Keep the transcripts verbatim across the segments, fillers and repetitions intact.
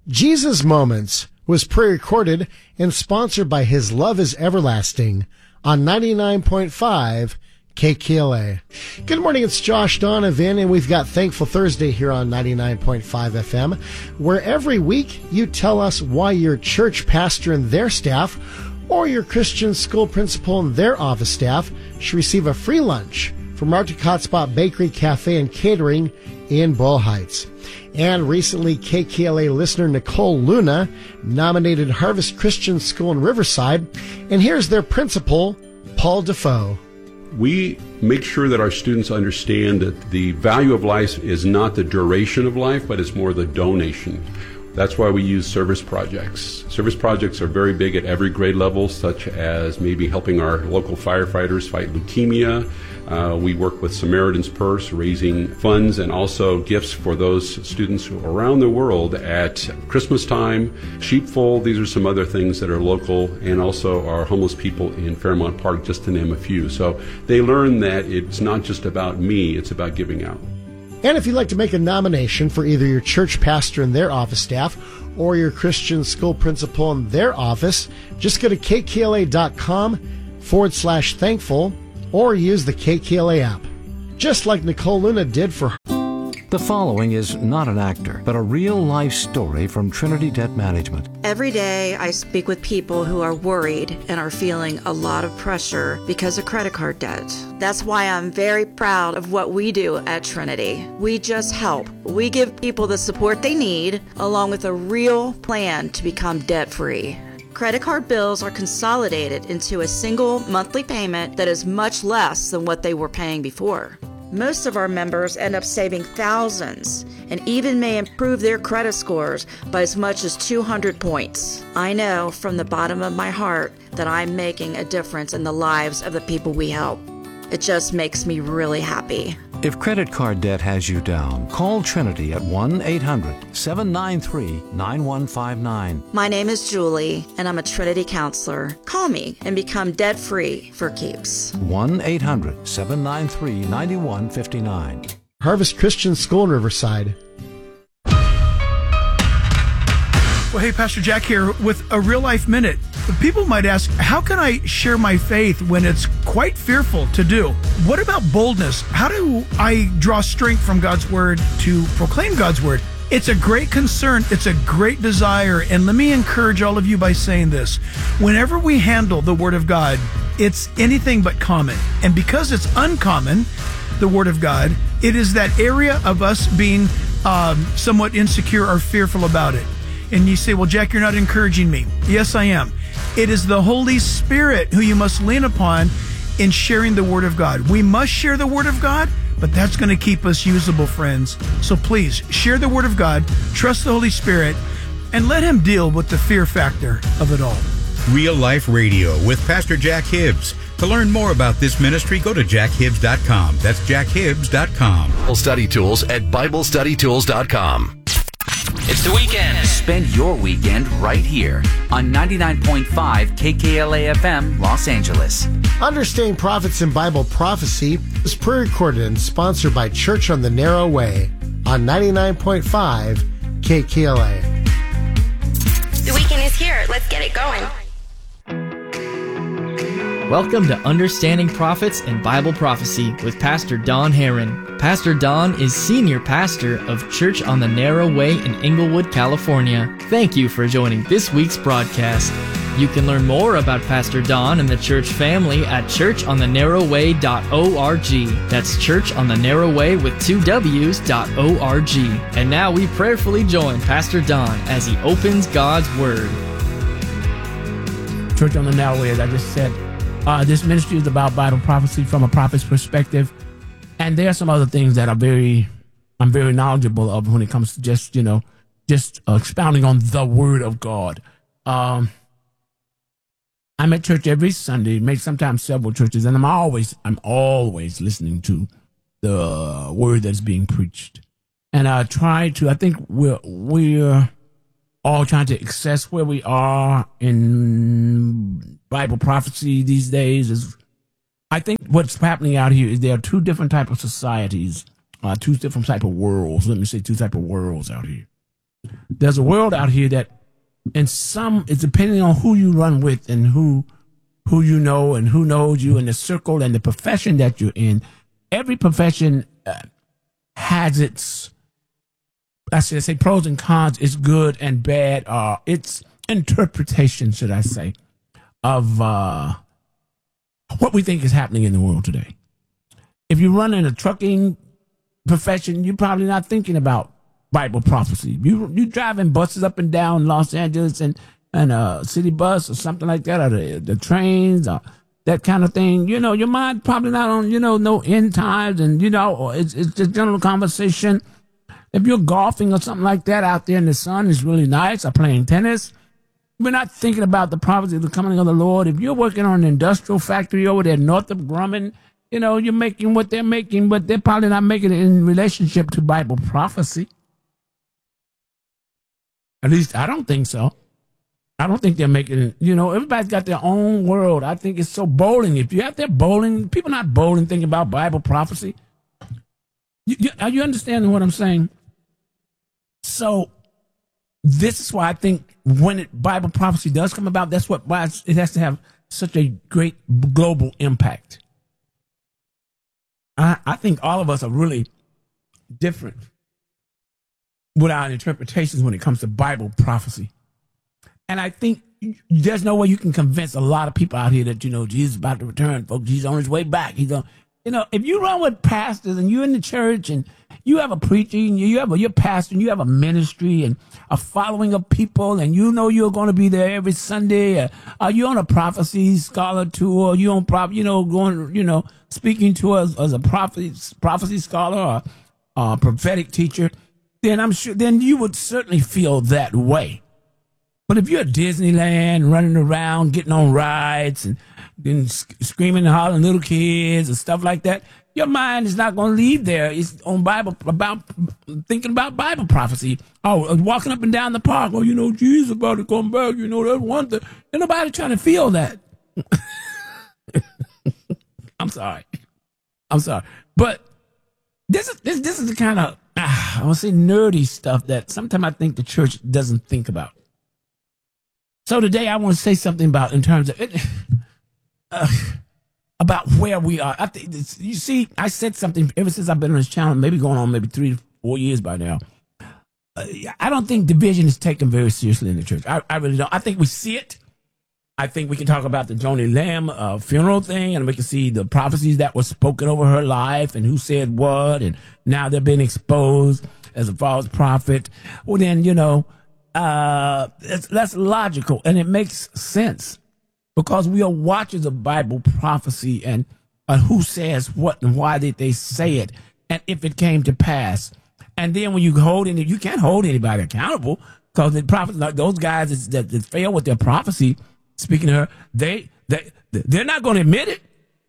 Jesus Moments was pre-recorded and sponsored by His Love is Everlasting on ninety-nine point five K K L A. Good morning, it's Josh Donovan, and we've got Thankful Thursday here on ninety-nine point five F M, where every week you tell us why your church pastor and their staff, or your Christian school principal and their office staff, should receive a free lunch from Arctic Hotspot Bakery, Cafe, and Catering in Boyle Heights. And recently, K K L A listener Nicole Luna nominated Harvest Christian School in Riverside, and here's their principal, Paul Defoe. We make sure that our students understand that the value of life is not the duration of life, but it's more the donation. That's why we use service projects. Service projects are very big at every grade level, such as maybe helping our local firefighters fight leukemia. Uh, we work with Samaritan's Purse, raising funds and also gifts for those students who are around the world at Christmas time. Sheepfold, these are some other things that are local, and also our homeless people in Fairmont Park, just to name a few. So they learn that it's not just about me, it's about giving out. And if you'd like to make a nomination for either your church pastor and their office staff or your Christian school principal and their office, just go to kkla.com forward slash thankful or use the K K L A app, just like Nicole Luna did for her. The following is not an actor, but a real-life story from Trinity Debt Management. Every day I speak with people who are worried and are feeling a lot of pressure because of credit card debt. That's why I'm very proud of what we do at Trinity. We just help. We give people the support they need, along with a real plan to become debt-free. Credit card bills are consolidated into a single monthly payment that is much less than what they were paying before. Most of our members end up saving thousands and even may improve their credit scores by as much as two hundred points. I know from the bottom of my heart that I'm making a difference in the lives of the people we help. It just makes me really happy. If credit card debt has you down, call Trinity at one eight hundred seven nine three nine one five nine. My name is Julie, and I'm a Trinity counselor. Call me and become debt-free for keeps. one eight hundred seven nine three nine one five nine. Harvest Christian School in Riverside. Well, hey, Pastor Jack here with a real-life minute. People might ask, how can I share my faith when it's quite fearful to do? What about boldness? How do I draw strength from God's Word to proclaim God's Word? It's a great concern. It's a great desire. And let me encourage all of you by saying this. Whenever we handle the Word of God, it's anything but common. And because it's uncommon, the Word of God, it is that area of us being um, somewhat insecure or fearful about it. And you say, well, Jack, you're not encouraging me. Yes, I am. It is the Holy Spirit who you must lean upon in sharing the Word of God. We must share the Word of God, but that's going to keep us usable, friends. So please, share the Word of God, trust the Holy Spirit, and let Him deal with the fear factor of it all. Real Life Radio with Pastor Jack Hibbs. To learn more about this ministry, go to jack hibbs dot com. That's jack hibbs dot com. Bible Study Tools at bible study tools dot com. It's the weekend. Spend your weekend right here on ninety-nine point five K K L A F M, Los Angeles. Understanding Prophets and Bible Prophecy is pre-recorded and sponsored by Church on the Narrow Way on ninety-nine point five K K L A. The weekend is here. Let's get it going. Welcome to Understanding Prophets and Bible Prophecy with Pastor Don Herron. Pastor Don is Senior Pastor of Church on the Narrow Way in Inglewood, California. Thank you for joining this week's broadcast. You can learn more about Pastor Don and the church family at church on the narrow way dot org. That's Church on the Narrow Way with two W's dot org. And now we prayerfully join Pastor Don as he opens God's Word. Church on the Narrow Way, as I just said, Uh, this ministry is about Bible prophecy from a prophet's perspective. And there are some other things that are very, I'm very knowledgeable of when it comes to just, you know, just uh, expounding on the Word of God. Um, I'm at church every Sunday, maybe sometimes several churches, and I'm always, I'm always listening to the word that's being preached. And I try to, I think we're, we're all trying to access where we are in Bible prophecy these days. Is I think what's happening out here is there are two different types of societies, uh, two different type of worlds. Let me say two type of worlds out here. There's a world out here that, in some, it's depending on who you run with and who who you know and who knows you and the circle and the profession that you're in. Every profession uh, has its, I should say, pros and cons. It's good and bad. Uh, it's interpretation, should I say, of uh, what we think is happening in the world today. If you run in a trucking profession, you're probably not thinking about Bible prophecy. You you driving buses up and down Los Angeles and and a city bus or something like that, or the, the trains or that kind of thing. You know, your mind probably not on, you know, no end times, and you know, or it's it's just general conversation. If you're golfing or something like that out there in the sun, it's really nice, or playing tennis, we're not thinking about the prophecy of the coming of the Lord. If you're working on an industrial factory over there north of Grumman, you know, you're making what they're making, but they're probably not making it in relationship to Bible prophecy. At least I don't think so. I don't think they're making it. You know, everybody's got their own world. I think it's so bowling. If you're out there bowling, people not bowling thinking about Bible prophecy. You, you, are you understanding what I'm saying? So this is why I think when it, Bible prophecy does come about, that's what why it has to have such a great global impact. I, I think all of us are really different with our interpretations when it comes to Bible prophecy. And I think there's no way you can convince a lot of people out here that, you know, Jesus is about to return, folks. He's on his way back. He's on, you know, if you run with pastors and you're in the church and you have a preacher and you have a, you're a pastor and you have a ministry and a following of people and you know you're going to be there every Sunday, or are you on a prophecy scholar tour? Or you on prop, you know, going, you know, speaking to us as a prophecy, prophecy scholar or a prophetic teacher, then I'm sure, then you would certainly feel that way. But if you're at Disneyland, running around, getting on rides, and then screaming and hollering little kids and stuff like that, your mind is not going to leave there. It's on Bible, about thinking about Bible prophecy. Oh, walking up and down the park. Oh, you know, Jesus about to come back. You know, that's one thing. Ain't nobody trying to feel that. I'm sorry. I'm sorry. But this is this this is the kind of, ah, I want to say nerdy stuff that sometimes I think the church doesn't think about. So today I want to say something about, in terms of it, uh, about where we are. I think this, you see, I said something ever since I've been on this channel, maybe going on maybe three, four years by now. Uh, I don't think division is taken very seriously in the church. I, I really don't. I think we see it. I think we can talk about the Joni Lamb uh, funeral thing, and we can see the prophecies that were spoken over her life and who said what, and now they're being exposed as a false prophet. Well, then, you know, uh, it's, that's logical, and it makes sense because we are watchers of Bible prophecy and uh, who says what and why did they say it, and if it came to pass. And then when you hold any, you can't hold anybody accountable because the prophets, like those guys that, that fail with their prophecy, speaking to her, they they they're not going to admit it.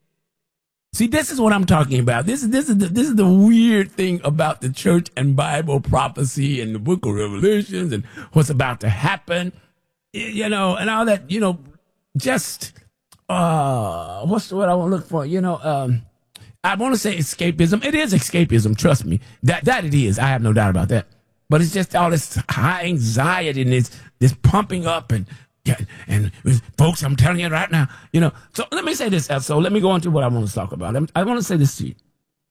See, this is what I'm talking about. This is this is the, this is the weird thing about the church and Bible prophecy and the Book of Revelations and what's about to happen, you know, and all that. You know, just uh, what's the word I want to look for? You know, um, I want to say escapism. It is escapism. Trust me, that that it is. I have no doubt about that. But it's just all this high anxiety and this this pumping up and. Yeah, and folks, I'm telling you right now, you know. So let me say this. So let me go into what I want to talk about. I want to say this to you.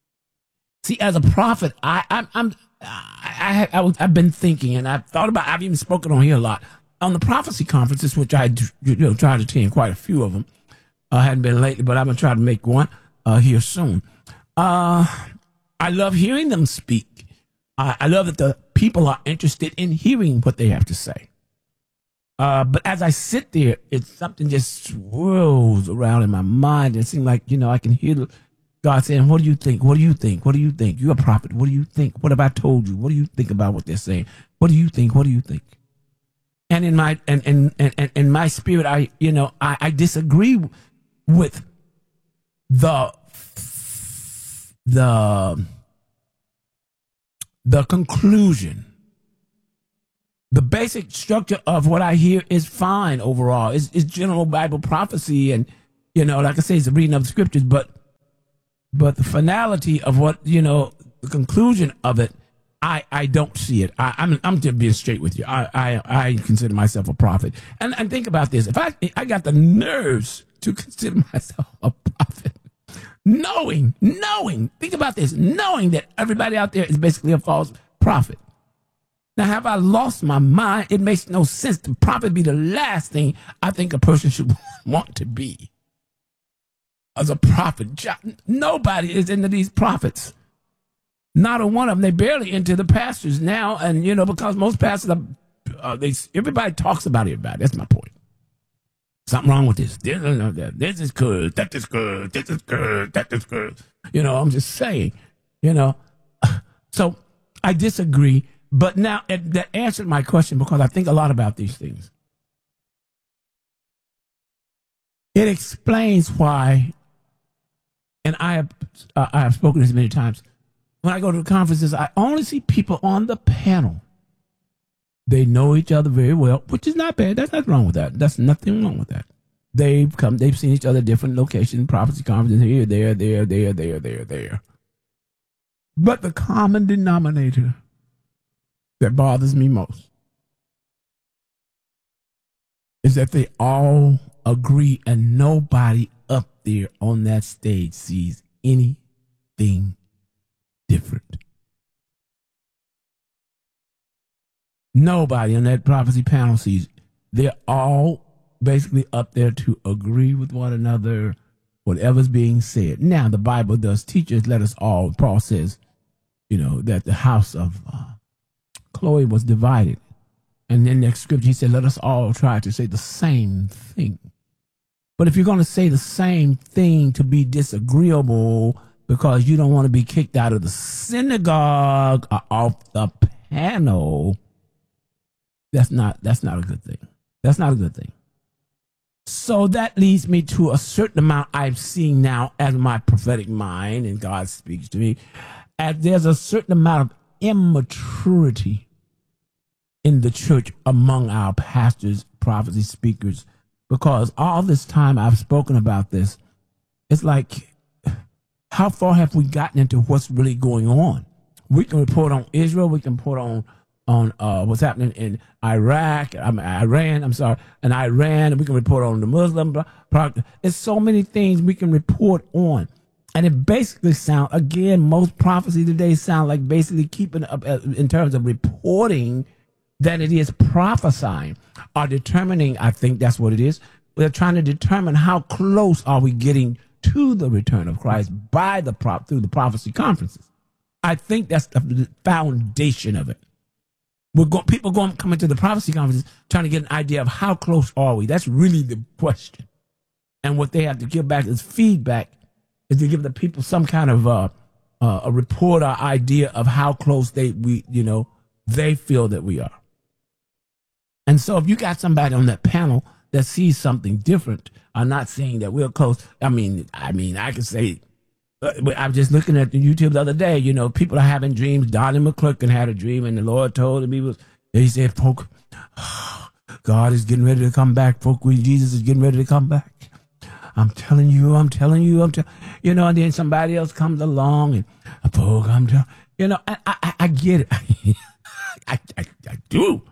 See, as a prophet, I, I I'm I, I, I I've been thinking, and I've thought about. I've even spoken on here a lot on the prophecy conferences, which I you know try to attend quite a few of them. I uh, hadn't been lately, but I'm gonna try to make one uh, here soon. Uh, I love hearing them speak. I, I love that the people are interested in hearing what they have to say. Uh, but as I sit there, it's something just swirls around in my mind. It seems like, you know, I can hear God saying, what do you think? What do you think? What do you think? You're a prophet. What do you think? What have I told you? What do you think about what they're saying? What do you think? What do you think? And in my, and, and, and, in my spirit, I, you know, I, I disagree with the, the, the conclusion. The basic structure of what I hear is fine overall. It's, it's general Bible prophecy, and you know, like I say, it's a reading of the scriptures. But, but the finality of what you know, the conclusion of it, I, I don't see it. I, I'm I'm just being straight with you. I, I, I consider myself a prophet. And and think about this. If I I got the nerves to consider myself a prophet, knowing, knowing, think about this, knowing that everybody out there is basically a false prophet. Now, have I lost my mind? It makes no sense. The prophet be the last thing I think a person should want to be. As a prophet, nobody is into these prophets. Not a one of them. They barely into the pastors now, and you know because most pastors, are, uh, they everybody talks about everybody. That's my point. Something wrong with this. This, this is good. That is good. This is good. That is good. You know, I'm just saying. You know, so I disagree. But now it, that answered my question because I think a lot about these things. It explains why, and I have uh, I have spoken this many times. When I go to the conferences, I only see people on the panel. They know each other very well, which is not bad. That's nothing wrong with that. That's nothing wrong with that. They've come, they've seen each other at different locations, prophecy conferences here, there, there, there, there, there, there. But the common denominator that bothers me most is that they all agree and nobody up there on that stage sees anything different. Nobody on that prophecy panel sees. They're all basically up there to agree with one another, whatever's being said. Now, the Bible does teach us, let us all, Paul says, you know, that the house of uh, Chloe was divided. And in the scripture, he said, let us all try to say the same thing. But if you're going to say the same thing to be disagreeable because you don't want to be kicked out of the synagogue or off the panel, that's not that's not a good thing. That's not a good thing. So that leads me to a certain amount I've seen now as my prophetic mind, and God speaks to me, as there's a certain amount of immaturity in the church among our pastors, prophecy speakers, because all this time I've spoken about this, it's like, how far have we gotten into what's really going on? We can report on Israel. We can report on on uh, what's happening in Iraq, I mean, Iran. I'm sorry, and Iran. We can report on the Muslim. There's so many things we can report on, and it basically sounds, again, most prophecy today sound like basically keeping up in terms of reporting than it is prophesying or determining. I think that's what it is. We're trying to determine how close are we getting to the return of Christ by the prop through the prophecy conferences. I think that's the foundation of it. We're going, people going coming to the prophecy conferences trying to get an idea of how close are we. That's really the question. And what they have to give back is feedback, is to give the people some kind of uh, uh, a report or idea of how close they we you know they feel that we are. And so if you got somebody on that panel that sees something different, I'm not saying that we're close. I mean, I mean, I could say, uh, I was just looking at the YouTube the other day, you know, people are having dreams. Donnie McClurkin had a dream, and the Lord told him, he was, he said, folk, God is getting ready to come back. Folk, Jesus is getting ready to come back. I'm telling you, I'm telling you, I'm telling you know, and then somebody else comes along and, folk, I'm telling you know, I, I, I get it. I, I, I do.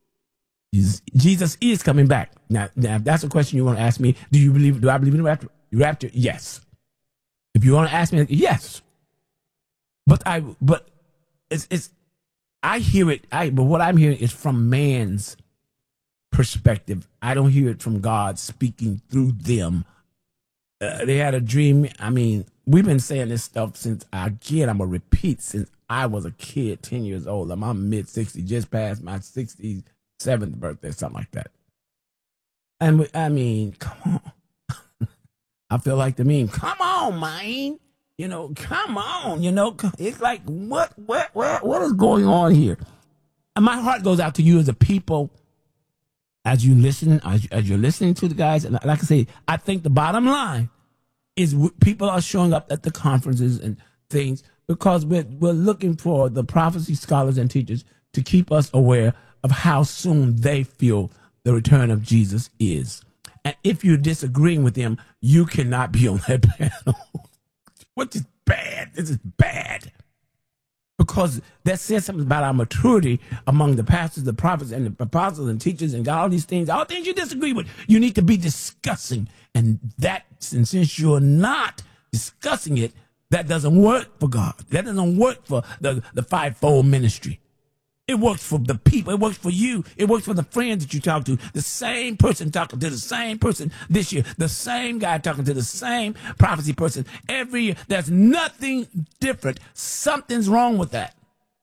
Jesus is coming back. Now, now, if that's a question you want to ask me, do you believe, do I believe in the rapture? Rapture? Yes. If you want to ask me, yes. But I, but it's, it's, I hear it, I, but what I'm hearing is from man's perspective. I don't hear it from God speaking through them. Uh, they had a dream. I mean, we've been saying this stuff since, again, I'm going to repeat, since I was a kid, ten years old. I'm, I'm mid sixties, just past my sixty-seventh birthday, something like that. And we, I mean, come on. I feel like the meme, come on, man. You know, come on. You know, it's like, what, what, what, what is going on here? And my heart goes out to you as a people, as you listen, as, as you're listening to the guys. And like I say, I think the bottom line is w- people are showing up at the conferences and things because we're, we're looking for the prophecy scholars and teachers to keep us aware of how soon they feel the return of Jesus is. And if you're disagreeing with them, you cannot be on that panel. Which is bad. This is bad. because that says something about our maturity among the pastors, the prophets, and the apostles and teachers and all these things, all things you disagree with, you need to be discussing. And that, and since you're not discussing it, that doesn't work for God. That doesn't work for the, the fivefold ministry. It works for the people. It works for you. It works for the friends that you talk to. The same person talking to the same person this year. The same guy talking to the same prophecy person every year. There's nothing different. Something's wrong with that.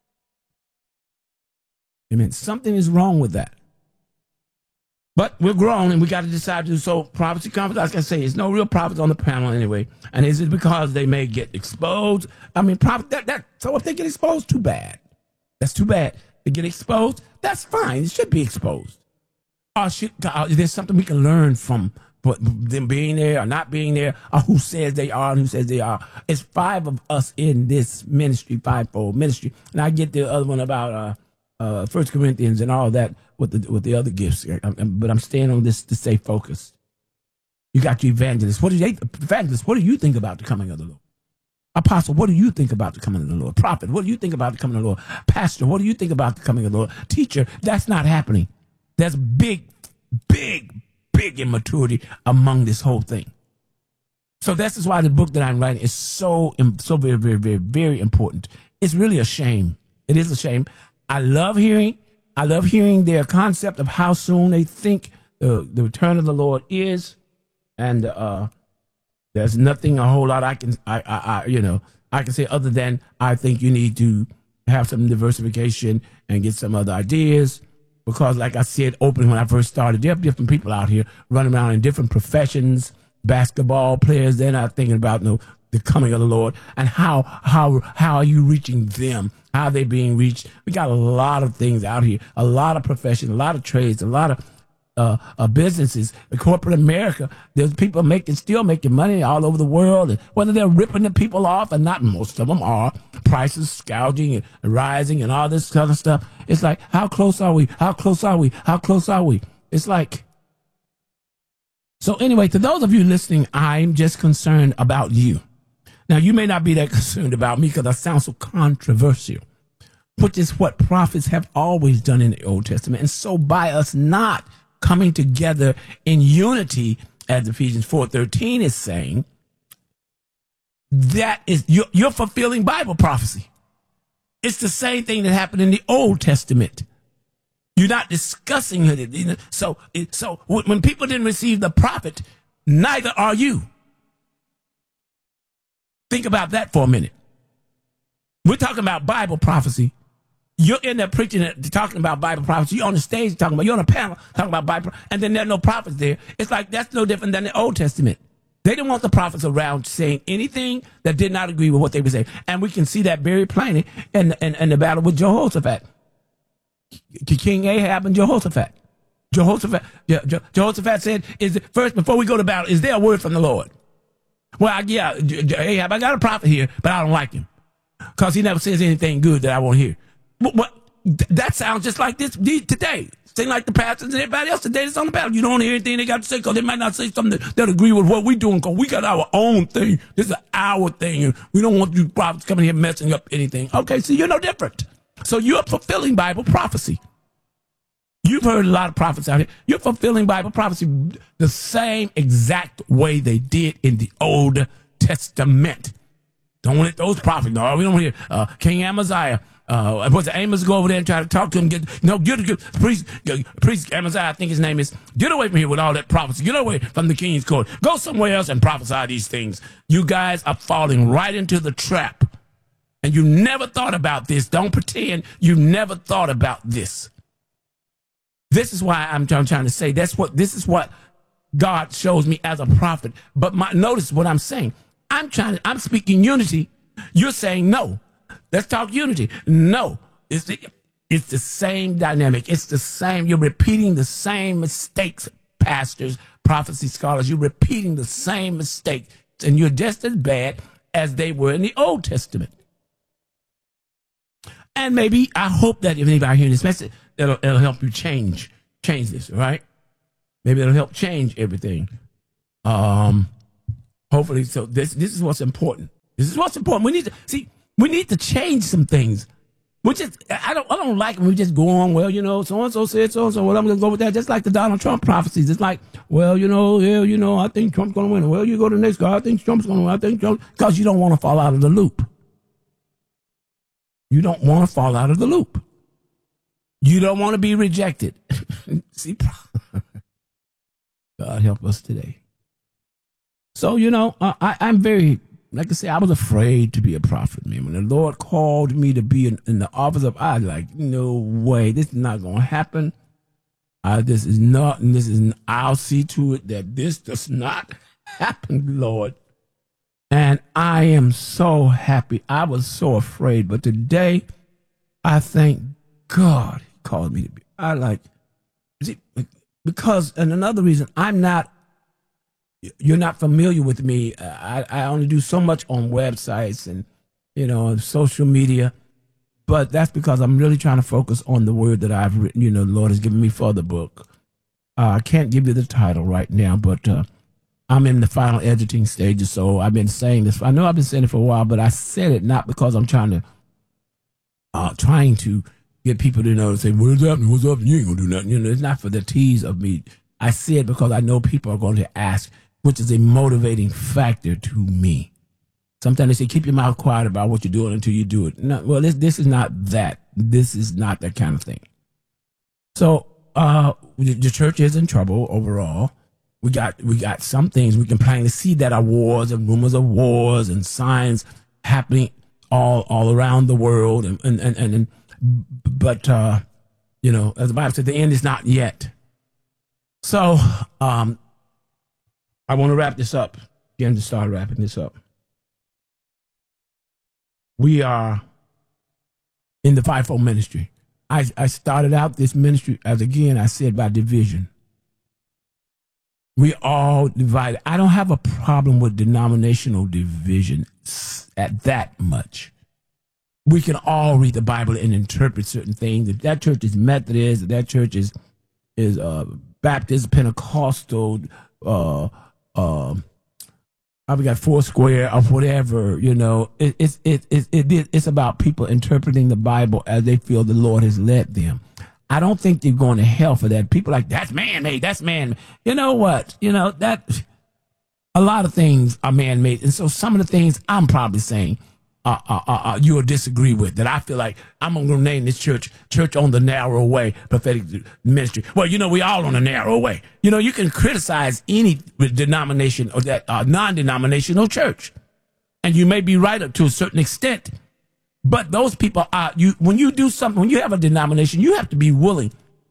Amen. Something is wrong with that. But we're grown and we got to decide to do so. Prophecy conference, like I say, there's no real prophets on the panel anyway. And is it because they may get exposed? I mean, prophet, that, that, so if they get exposed, too bad. That's too bad. They get exposed, that's fine. It should be exposed. Or should, uh, there's something we can learn from them being there or not being there, or who says they are and who says they are. It's five of us in this ministry, fivefold ministry. And I get the other one about uh, uh, First Corinthians and all that with the with the other gifts. But I'm staying on this to stay focused. You got your evangelists. What do they, evangelists, what do you think about the coming of the Lord? Apostle, what do you think about the coming of the Lord? Prophet, what do you think about the coming of the Lord? Pastor, what do you think about the coming of the Lord? Teacher, that's not happening. There's big, big, big immaturity among this whole thing. So this is why the book that I'm writing is so, so very, very, very, very important. It's really a shame. It is a shame. I love hearing, I love hearing their concept of how soon they think the, the return of the Lord is. And, uh, there's nothing a whole lot I can, I, I, I, you know, I can say other than I think you need to have some diversification and get some other ideas. Because like I said, opening when I first started, there are different people out here running around in different professions, basketball players. They're not thinking about you know, the coming of the Lord and how, how, how are you reaching them? How are they being reached? We got a lot of things out here, a lot of professions, a lot of trades, a lot of Uh, uh, businesses, corporate America. There's people making, still making money all over the world, and whether they're ripping the people off or not, most of them are. Prices gouging and rising and all this kind of stuff. It's like, how close are we? How close are we? How close are we? It's like. So anyway, to those of you listening, I'm just concerned about you. Now, you may not be that concerned about me because I sound so controversial, which is what prophets have always done in the Old Testament. And so by us not coming together in unity, as Ephesians four thirteen is saying, that is, you're, you're fulfilling Bible prophecy. It's the same thing that happened in the Old Testament. You're not discussing it. So, so when people didn't receive the prophet, neither are you. Think about that for a minute. We're talking about Bible prophecy. You're in there preaching, talking about Bible prophecy. You're on the stage talking about, you're on a panel talking about Bible, and then there are no prophets there. It's like, that's no different than the Old Testament. They didn't want the prophets around saying anything that did not agree with what they were saying. And we can see that very plainly in, in, in the battle with Jehoshaphat. King Ahab and Jehoshaphat. Jehoshaphat, Je, Je, Jehoshaphat said, "Is it, first, before we go to battle, is there a word from the Lord?" Well, yeah, Ahab, I got a prophet here, but I don't like him because he never says anything good that I won't hear. What, what, that sounds just like this today. Seem like the pastors and everybody else today that's on the battle. You don't hear anything they got to say because they might not say something that, that agree with what we're doing because we got our own thing. This is our thing. And we don't want you prophets coming here messing up anything. Okay, so you're no different. So you're fulfilling Bible prophecy. You've heard a lot of prophets out here. You're fulfilling Bible prophecy the same exact way they did in the Old Testament. Don't let those prophets, no, we don't hear uh, King Amaziah. Uh, was it Amos go over there and try to talk to him? Get no, get, get priest, priest Amaziah, I think his name is. Get away from here with all that prophecy. Get away from the king's court. Go somewhere else and prophesy these things. You guys are falling right into the trap, and you never thought about this. Don't pretend you never thought about this. This is why I'm, I'm trying to say that's what this is what God shows me as a prophet. But my, notice what I'm saying. I'm trying. I'm speaking unity. You're saying no. Let's talk unity. No, it's the, it's the same dynamic. It's the same. You're repeating the same mistakes, pastors, prophecy scholars. You're repeating the same mistakes, and you're just as bad as they were in the Old Testament. And maybe, I hope that if anybody hearing this message, it'll, it'll help you change, change this, right? Maybe it'll help change everything. Um, hopefully, so this, this is what's important. This is what's important. We need to, see, We need to change some things. We just, I don't, I don't like when we just go on. Well, you know, so and so said so and so. Well, I'm gonna go with that. Just like the Donald Trump prophecies. It's like, well, you know, yeah, you know, I think Trump's gonna win. Well, you go to the next guy. I think Trump's gonna win. I think Trump, because you don't want to fall out of the loop. You don't want to fall out of the loop. You don't want to be rejected. See, God help us today. So, you know, uh, I, I'm very, like I say, I was afraid to be a prophet, man. When the Lord called me to be in, in the office of, I was like, no way, this is not going to happen. Uh, this is not, and this is, I'll see to it that this does not happen, Lord. And I am so happy. I was so afraid, but today, I thank God he called me to be. I like, see, because, and another reason, I'm not, you're not familiar with me. I, I only do so much on websites and, you know, social media. But that's because I'm really trying to focus on the word that I've written. You know, the Lord has given me for the book. Uh, I can't give you the title right now, but uh, I'm in the final editing stages. So I've been saying this. I know I've been saying it for a while, but I said it not because I'm trying to, uh, trying to get people to know and say, what's happening? What's up? You ain't gonna do nothing. You know, it's not for the tease of me. I say it because I know people are going to ask, which is a motivating factor to me. Sometimes they say, keep your mouth quiet about what you're doing until you do it. No, well, this this is not that. This is not that kind of thing. So uh, the church is in trouble overall. We got we got some things we can plainly see that are wars and rumors of wars and signs happening all all around the world. And and and, and but uh, you know, as the Bible said, the end is not yet. So um, I want to wrap this up. Again, to start wrapping this up. We are in the fivefold ministry. I, I started out this ministry, as again, I said, by division. We all divided. I don't have a problem with denominational division at that much. We can all read the Bible and interpret certain things. If that church is Methodist, if that church is, is uh, Baptist, Pentecostal, uh, uh, I've got Foursquare or whatever, you know, it, it, it, it, it, it's about people interpreting the Bible as they feel the Lord has led them. I don't think they're going to hell for that. People are like, that's man-made, that's man-made. You know what? You know, that a lot of things are man-made. And so some of the things I'm probably saying uh, uh, uh, uh, you'll disagree with, that I feel like I'm going to name this church, Church on the Narrow Way, prophetic ministry. Well, you know, we all on the narrow way. You know, you can criticize any denomination or that uh, non-denominational church. And you may be right up to a certain extent. But those people are, you, when you do something, when you have a denomination, you have to be willing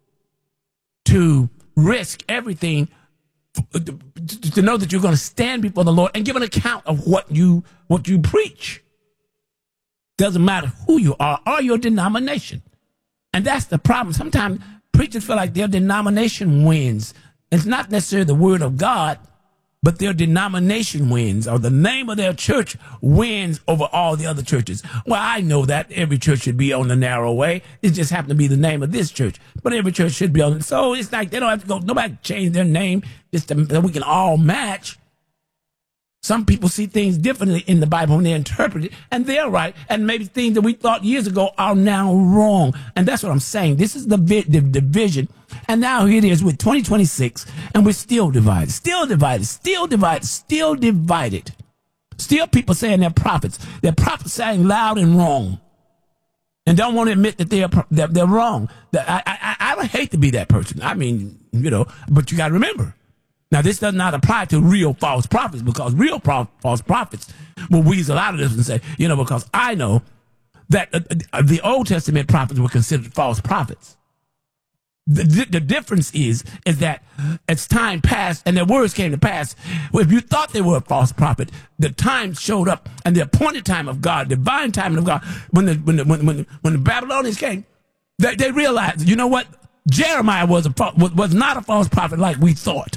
to risk everything to, to, to know that you're going to stand before the Lord and give an account of what you, what you preach. Doesn't matter who you are or your denomination. And that's the problem. Sometimes preachers feel like their denomination wins. It's not necessarily the word of God, but their denomination wins, or the name of their church wins over all the other churches. Well, I know that every church should be on the narrow way. It just happened to be the name of this church. But every church should be on it. So it's like they don't have to go, nobody change their name just to, that we can all match. Some people see things differently in the Bible when they interpret it, and they're right. And maybe things that we thought years ago are now wrong. And that's what I'm saying. This is the, vi- the division. And now here it is with twenty twenty-six, and we're still divided, still divided, still divided, still divided. Still people saying they're prophets. They're prophesying loud and wrong, and don't want to admit that they're that they're wrong. That I, I I I hate to be that person. I mean, you know, but you got to remember. Now, this does not apply to real false prophets, because real pro- false prophets will weasel out of this and say, you know, because I know that uh, the Old Testament prophets were considered false prophets. The, the difference is, is that as time passed and their words came to pass, well, if you thought they were a false prophet, the time showed up, and the appointed time of God, divine time of God, when the, when the, when, when, when the Babylonians came, they, they realized, you know what? Jeremiah was, a, was, was not a false prophet like we thought.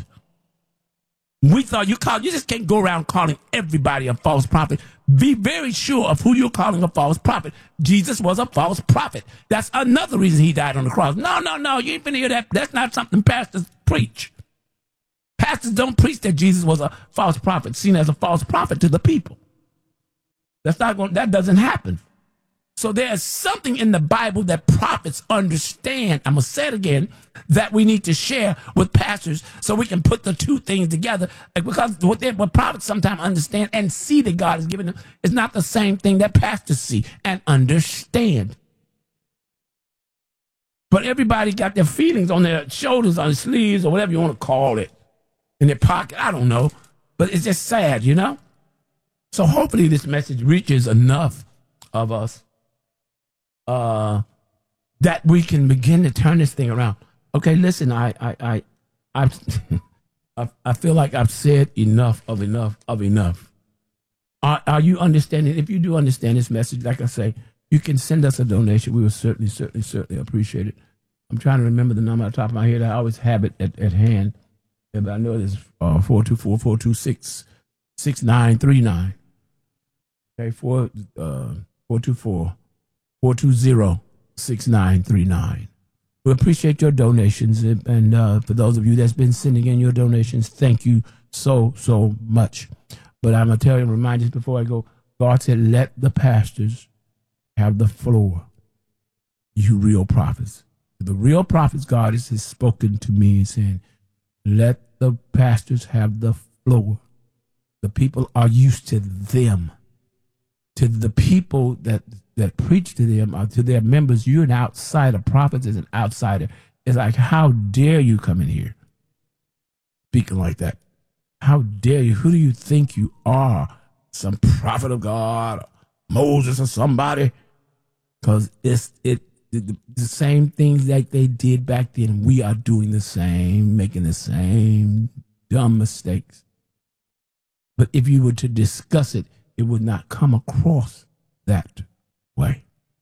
We thought you call, you just can't go around calling everybody a false prophet. Be very sure of who you're calling a false prophet. Jesus was a false prophet. That's another reason he died on the cross. No, no, no, you ain't finna hear that. That's not something pastors preach. Pastors don't preach that Jesus was a false prophet, seen as a false prophet to the people. That's not going. That doesn't happen. So there's something in the Bible that prophets understand. I'm going to say it again, that we need to share with pastors so we can put the two things together. Because what, they, what prophets sometimes understand and see that God has given them is not the same thing that pastors see and understand. But everybody got their feelings on their shoulders, on their sleeves, or whatever you want to call it, in their pocket. I don't know. But it's just sad, you know? So hopefully this message reaches enough of us Uh, that we can begin to turn this thing around. Okay, listen, I, I, I, I've, I, I feel like I've said enough of enough of enough. Are, are you understanding? If you do understand this message, like I say, you can send us a donation. We will certainly, certainly, certainly appreciate it. I'm trying to remember the number at the top of my head. I always have it at, at hand, but I know it is uh, four two four, four two six, six nine three nine. Okay, four, uh, four two four. four two zero, six nine three nine. We appreciate your donations. And uh, for those of you that's been sending in your donations, thank you so, so much. But I'm going to tell you, remind you before I go, God said, let the pastors have the floor. You real prophets. The real prophets, God has spoken to me and saying, let the pastors have the floor. The people are used to them. To the people that that preach to them, uh, to their members, you're an outsider. Prophets is an outsider. It's like, how dare you come in here speaking like that? How dare you? Who do you think you are? Some prophet of God, or Moses or somebody? Because it's it, it the, the same things that they did back then. We are doing the same, making the same dumb mistakes. But if you were to discuss it, it would not come across that way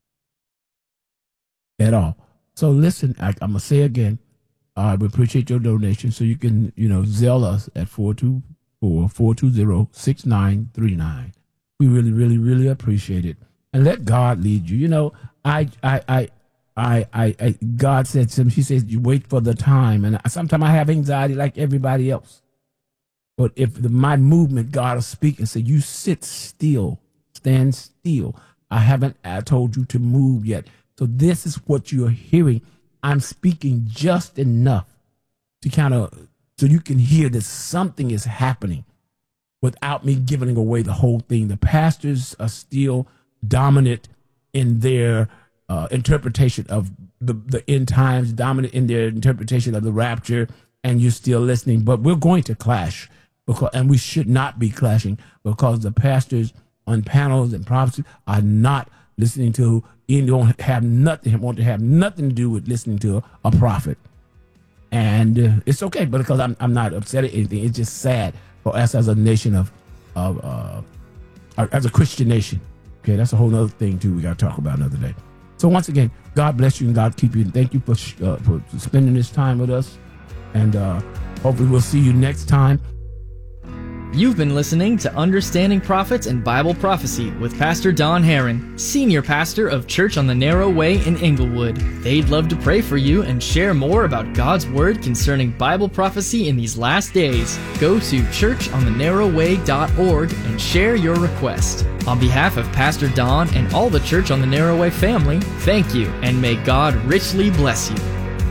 at all. So listen, I, I'm gonna say again, uh, we appreciate your donation. So you can, you know, Zelle us at four two four, four two zero, six nine three nine. We really, really, really appreciate it. And let God lead you. You know, I, I, I, I, I, I God said to him, he says, you wait for the time. And sometimes I have anxiety like everybody else. But if the, my movement, God will speak and say, you sit still, stand still. I haven't I told you to move yet. So this is what you're hearing. I'm speaking just enough to kind of, so you can hear that something is happening without me giving away the whole thing. The pastors are still dominant in their uh, interpretation of the, the end times, dominant in their interpretation of the rapture, and you're still listening. But we're going to clash, because, and we should not be clashing, because the pastors on panels and prophecy are not listening to, you don't have nothing, want to have nothing to do with listening to a, a prophet. And uh, it's okay, but because I'm, I'm not upset at anything. It's just sad for us as a nation of, of uh, as a Christian nation. Okay, that's a whole other thing too we got to talk about another day. So once again, God bless you and God keep you. And thank you for, uh, for spending this time with us. And uh, hopefully we'll see you next time. You've been listening to Understanding Prophets and Bible Prophecy with Pastor Don Herron, Senior Pastor of Church on the Narrow Way in Inglewood. They'd love to pray for you and share more about God's Word concerning Bible prophecy in these last days. Go to church on the narrow way dot org and share your request. On behalf of Pastor Don and all the Church on the Narrow Way family, thank you, and may God richly bless you.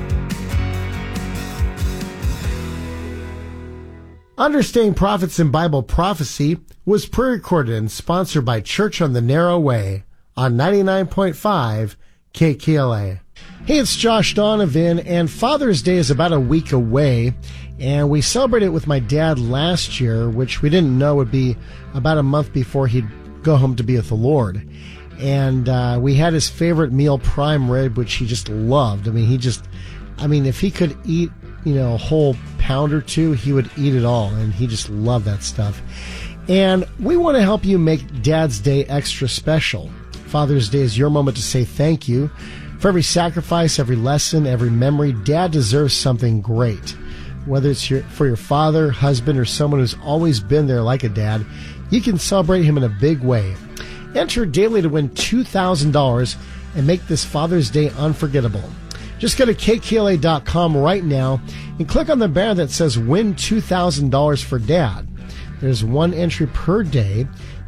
Understanding Prophets and Bible Prophecy was pre-recorded and sponsored by Church on the Narrow Way on ninety-nine point five K K L A. Hey, it's Josh Donovan, and Father's Day is about a week away, and we celebrated it with my dad last year, which we didn't know would be about a month before he'd go home to be with the Lord. And uh, we had his favorite meal, prime rib, which he just loved. I mean, he just, I mean, if he could eat, you know, a whole pound or two, he would eat it all, and he just loved that stuff. And we want to help you make Dad's Day extra special. Father's Day is your moment to say thank you. For every sacrifice, every lesson, every memory, Dad deserves something great. Whether it's your, for your father, husband, or someone who's always been there like a dad, you can celebrate him in a big way. Enter daily to win two thousand dollars and make this Father's Day unforgettable. Just go to K K L A dot com right now and click on the banner that says Win two thousand dollars for Dad. There's one entry per day.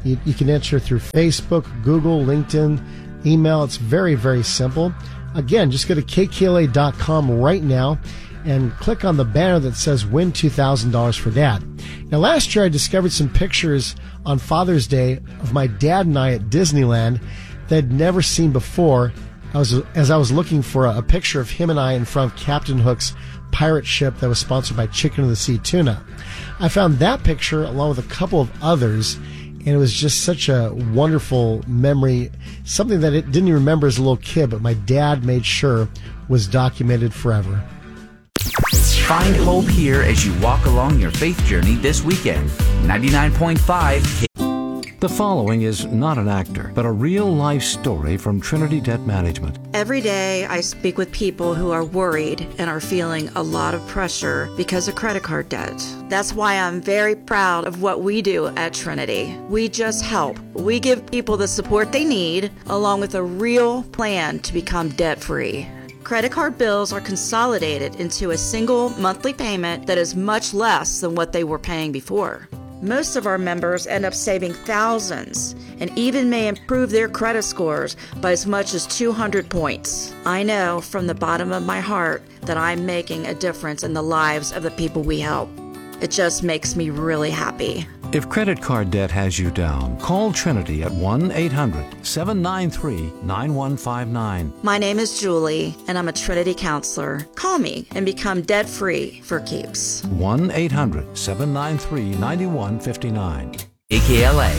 You, you can enter through Facebook, Google, LinkedIn, email. It's very, very simple. Again, just go to K K L A dot com right now and click on the banner that says win two thousand dollars for Dad. Now, last year I discovered some pictures on Father's Day of my dad and I at Disneyland that I'd never seen before. I was, as I was looking for a, a picture of him and I in front of Captain Hook's pirate ship that was sponsored by Chicken of the Sea Tuna. I found that picture along with a couple of others, and it was just such a wonderful memory, something that it didn't even remember as a little kid, but my dad made sure was documented forever. Find hope here as you walk along your faith journey this weekend. ninety-nine point five K- The following is not an actor, but a real-life story from Trinity Debt Management. Every day I speak with people who are worried and are feeling a lot of pressure because of credit card debt. That's why I'm very proud of what we do at Trinity. We just help. We give people the support they need, along with a real plan to become debt-free. Credit card bills are consolidated into a single monthly payment that is much less than what they were paying before. Most of our members end up saving thousands and even may improve their credit scores by as much as two hundred points. I know from the bottom of my heart that I'm making a difference in the lives of the people we help. It just makes me really happy. If credit card debt has you down, call Trinity at one eight hundred seven nine three nine one five nine. My name is Julie, and I'm a Trinity counselor. Call me and become debt-free for keeps. one eight hundred seven nine three nine one five nine. K K L A.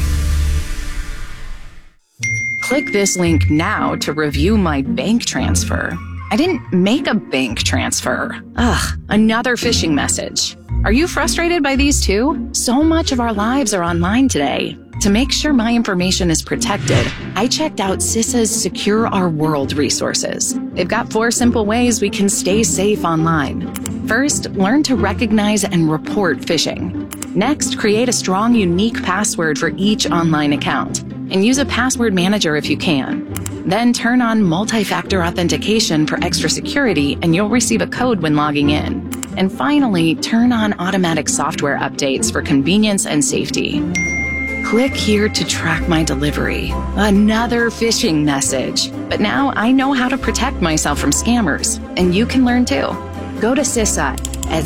Click this link now to review my bank transfer. I didn't make a bank transfer. Ugh, another phishing message. Are you frustrated by these too? So much of our lives are online today. To make sure my information is protected, I checked out C I S A's Secure Our World resources. They've got four simple ways we can stay safe online. First, learn to recognize and report phishing. Next, create a strong, unique password for each online account, and use a password manager if you can. Then turn on multi-factor authentication for extra security, and you'll receive a code when logging in. And finally, turn on automatic software updates for convenience and safety. Click here to track my delivery. Another phishing message. But now I know how to protect myself from scammers, and you can learn too. Go to C I S A at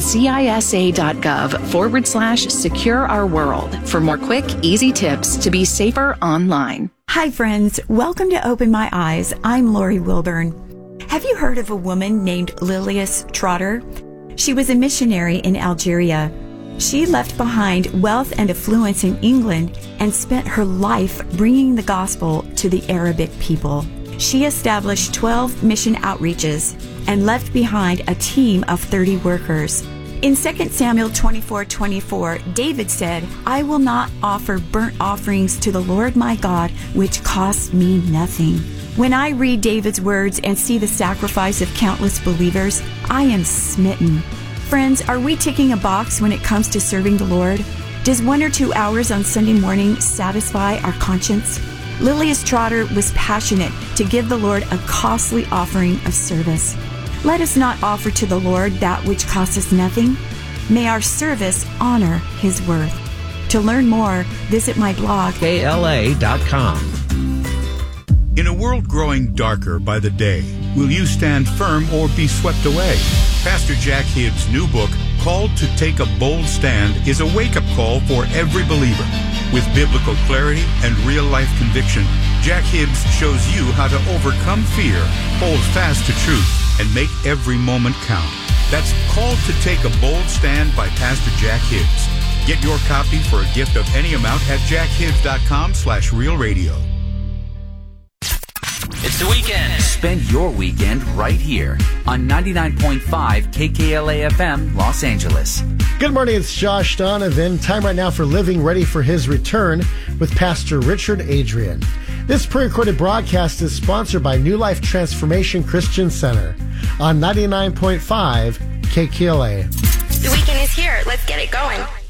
cisa.gov forward slash secure our world for more quick, easy tips to be safer online. Hi, friends. Welcome to Open My Eyes. I'm Lori Wilburn. Have you heard of a woman named Lilias Trotter? She was a missionary in Algeria. She left behind wealth and affluence in England and spent her life bringing the gospel to the Arabic people. She established twelve mission outreaches and left behind a team of thirty workers. In Second Samuel twenty-four twenty-four, David said, "I will not offer burnt offerings to the Lord my God, which cost me nothing." When I read David's words and see the sacrifice of countless believers, I am smitten. Friends, are we ticking a box when it comes to serving the Lord? Does one or two hours on Sunday morning satisfy our conscience? Lilias Trotter was passionate to give the Lord a costly offering of service. Let us not offer to the Lord that which costs us nothing. May our service honor His worth. To learn more, visit my blog, K L A dot com. In a world growing darker by the day, will you stand firm or be swept away? Pastor Jack Hibbs' new book, Called to Take a Bold Stand, is a wake-up call for every believer. With biblical clarity and real-life conviction, Jack Hibbs shows you how to overcome fear, hold fast to truth, and make every moment count. That's Called to Take a Bold Stand by Pastor Jack Hibbs. Get your copy for a gift of any amount at jackhibbs.com slash real radio. It's the weekend. Spend your weekend right here on ninety-nine point five K K L A F M, Los Angeles. Good morning, it's Josh Donovan. Time right now for Living Ready for His Return with Pastor Richard Adrian. This pre-recorded broadcast is sponsored by New Life Transformation Christian Center on ninety-nine point five K K L A. The weekend is here. Let's get it going.